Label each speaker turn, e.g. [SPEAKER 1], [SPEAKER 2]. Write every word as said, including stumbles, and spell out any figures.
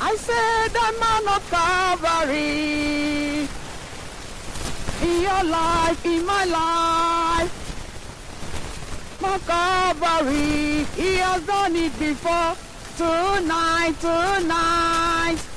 [SPEAKER 1] I say the man of Calvary, in your life, in my life, my Calvary, he has done it before. Tonight, tonight,